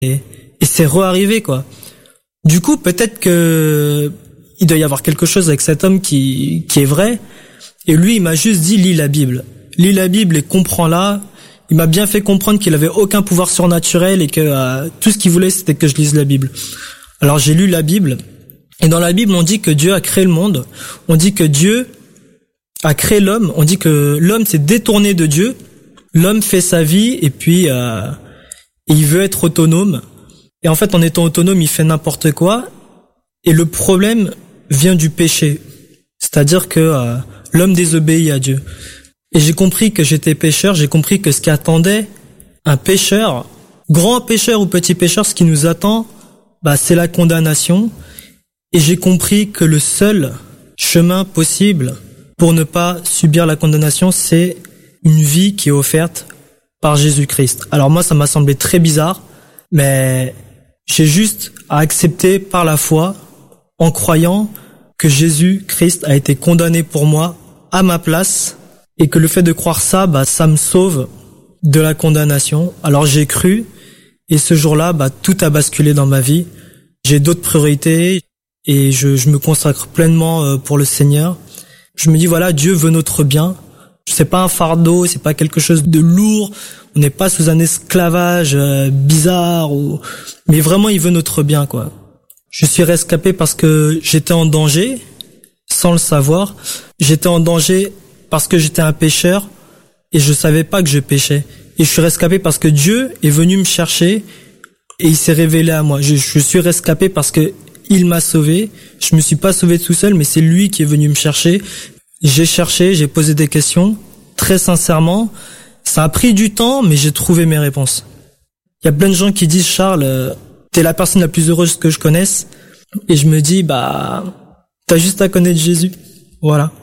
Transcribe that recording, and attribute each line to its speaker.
Speaker 1: et c'est re-arrivé, quoi. Du coup, peut-être que il doit y avoir quelque chose avec cet homme qui est vrai. Et lui, il m'a juste dit, lis la Bible. Lis la Bible et comprends-la. Il m'a bien fait comprendre qu'il avait aucun pouvoir surnaturel et que tout ce qu'il voulait, c'était que je lise la Bible. Alors j'ai lu la Bible. Et dans la Bible, on dit que Dieu a créé le monde. On dit que Dieu a créé l'homme. On dit que l'homme s'est détourné de Dieu. L'homme fait sa vie et puis il veut être autonome. Et en fait, en étant autonome, il fait n'importe quoi. Et le problème vient du péché. C'est-à-dire que l'homme désobéit à Dieu. Et j'ai compris que j'étais pécheur. J'ai compris que ce qui attendait un pécheur, grand pécheur ou petit pécheur, ce qui nous attend, c'est la condamnation. Et j'ai compris que le seul chemin possible pour ne pas subir la condamnation, c'est une vie qui est offerte par Jésus-Christ. Alors moi, ça m'a semblé très bizarre, mais j'ai juste à accepter par la foi, en croyant que Jésus-Christ a été condamné pour moi, à ma place, et que le fait de croire ça, ça me sauve de la condamnation. Alors j'ai cru, et ce jour-là, tout a basculé dans ma vie. J'ai d'autres priorités, et je me consacre pleinement pour le Seigneur. Je me dis, voilà, Dieu veut notre bien. C'est pas un fardeau, c'est pas quelque chose de lourd. On n'est pas sous un esclavage bizarre, mais vraiment, il veut notre bien, quoi. Je suis rescapé parce que j'étais en danger, sans le savoir. J'étais en danger parce que j'étais un pécheur et je savais pas que je péchais. Et je suis rescapé parce que Dieu est venu me chercher et il s'est révélé à moi. Je suis rescapé parce que il m'a sauvé. Je me suis pas sauvé tout seul, mais c'est lui qui est venu me chercher. J'ai cherché, j'ai posé des questions, très sincèrement. Ça a pris du temps, mais j'ai trouvé mes réponses. Il y a plein de gens qui disent, Charles, t'es la personne la plus heureuse que je connaisse. Et je me dis, t'as juste à connaître Jésus. Voilà.